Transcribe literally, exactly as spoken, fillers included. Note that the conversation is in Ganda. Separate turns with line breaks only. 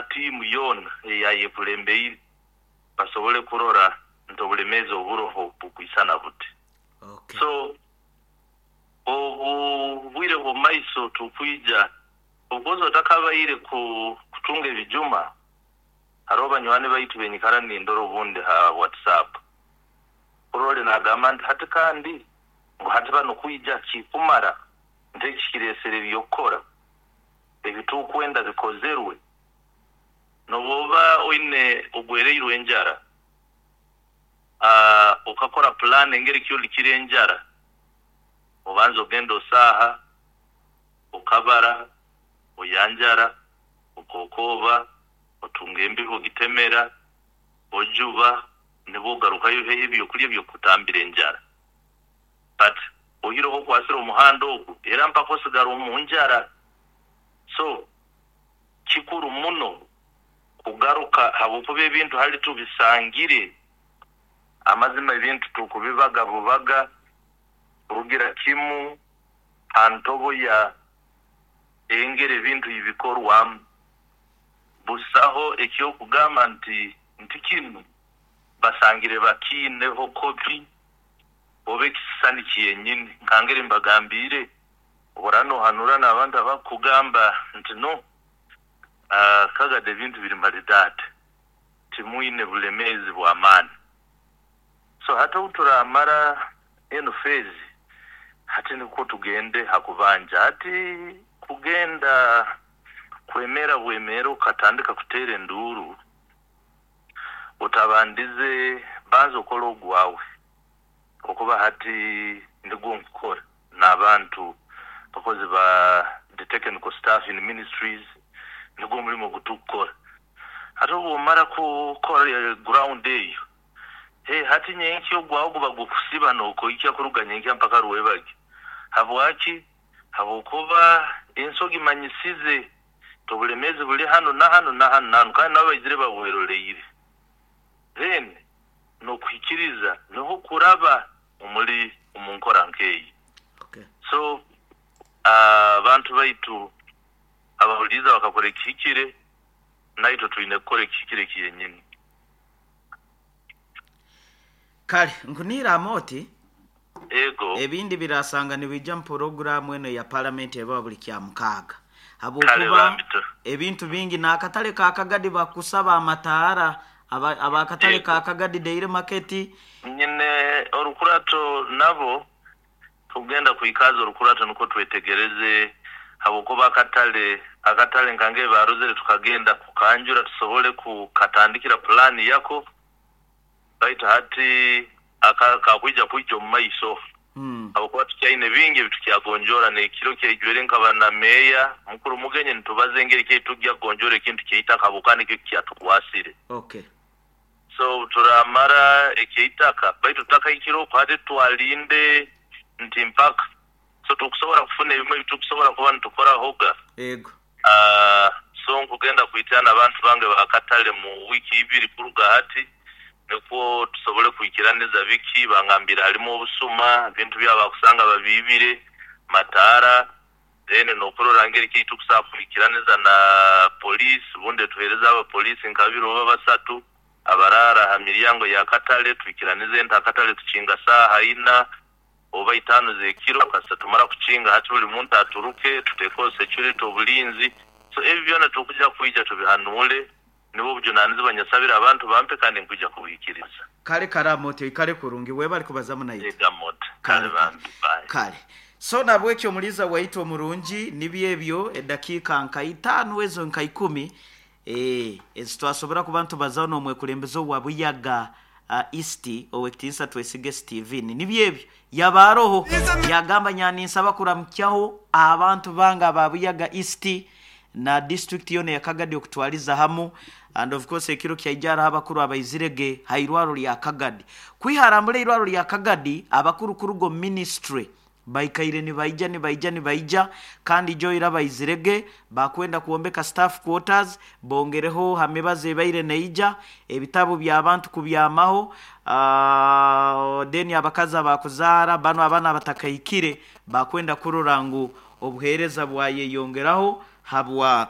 timu yona yaye kulembeire basobole kurora ntobulemezo oburoho bukwisana buti.
Okay.
So obu bwire bo maiso tukwija obuzo takabaire ku kutunga ebijuma haroba nywane baitu benyikara ndoro bunde ha WhatsApp urole na gamanda hati kandi ngo hati bano kwija kikumara ntekikiresere byokora ebitu kwenda bikozerwe noboba oine ogwereirwe njara ah uh, ukakora plan engeri kyo likire njara ubanzo gendo saha ukabara uyanjara ukokoba utungembi ugitemera ojuba nibugaruka yo hebyo kuri byo kutambira njara but ohiro ko kwasira umuhando ogu era mpako sigaro mu njara. So kikuru muno kugaruka habukube ibintu hali tubisangire amazima ibintu tukubibaga bubaga rugira kimu antobo ya engere ibintu ibikorwa busaho ekyo kugamba nti ntikinu basangire bakineho kopi obe kisani kiyenyine nkangere mbagambire orano hanura nabandi abakugamba nti no ah uh, kaga de bintu biri maridate timuine bulemezi bwa amani. So hata utura mara eno phase hati niko tugende hakubanja hati kugenda kwemera bwemero katandika kutere nduru utabandize banzo kolo gwawe okuba hati ndigo nkora nabantu bakoze ba the technical staff in ministries ndigo mulimo gutukora hati ubu mara ku kora ground day he hati nyenki ogwawo bagukusiba noko ikya kuruganya nkya mpaka ruwebage habwaki habukuba ensogi manyisize tobulemeze buli hano na hano na hano nanu kandi nabazire babuheroleire then no kwikiriza no kuraba umuri umunkora nkeyi.
Okay.
So abantu uh, baitu abahuliza bakakore kikire naito tuine kore kikire kiyenyini
kale nkunira moti
ego
ebindi birasanga nibijja mu program eno ya parliament eba buli kya mukaga habukuba ebintu bingi nakatale ka kagadi bakusaba amatara abakatale aba ka kagadi deire market
nyine orukurato nabo tugenda kuikaza orukurato nuko twetegereze habukuba akatale akatale nkange baruzere tukagenda kukanjura tusobole kukatandikira plan yako baita hati akaka kuija kuijo maiso
mm.
Habukuba tukaine bingi bitukyagonjora ne kiro kyejwere nkabana meya mukuru mugenye ntubaze ngeri ke tujya gonjore kintu kiyita kabukani ke kyatukwasire.
Okay.
So turamara ekitaka baitu taka ikiro kwade twalinde ntimpaka so tukusobora kufuna bimwe bitukusobora kuba ntukora hoga
ego
ah uh, so nkugenda kuitana abantu bange bakatale mu wiki ibiri kuruga hati neko tusobole kuikiraneza biki bangambira harimo obusuma bintu byabakusanga babibire matara then no kurorangera kitu kusakuikiraneza na police bunde tuhereza aba police nkabiro babasatu abarara hamiryango ya katale tuikiraneze nta katale tucinga saa haina oba itano ze kiro kasatumara kucinga hati buli muntu aturuke tuteko security obulinzi. So ebi byona tukuja kuija tubihanule nibo byo nanzi banyasabira abantu bampe kandi nkujja kubikiriza
kale karamoto ikale kurungi weba ali kubazamu nayo
ega moto kale bambi bye
kale so nabweke omuliza waito murungi nibyebyo edakika nka itano ezo nka ikumi eh ezitwasobora kubantu bazawo nomwe kulembezo wabuyaga uh, East owektinsa twesige Steven nibyebyo yabaroho yagamba nyani nsaba kuramkyaho abantu banga babuyaga East na district yone ya Kagadi okutwaliza hamu and of course ekiro kyajara abakuru abayizirege hairwaro lya Kagadi kwiharambule irwaro lya Kagadi abakuru kurugo ministry baikaire ni baija ni baija ni baija kandi joira bayizirege bakwenda kuombeka staff quarters bongereho hamebaze baire neija ebitabo by'abantu kubyamaho uh, deni abakaza bakuzara bano abana batakayikire bakwenda kururangu obuhereza bwaye yongeraho habwa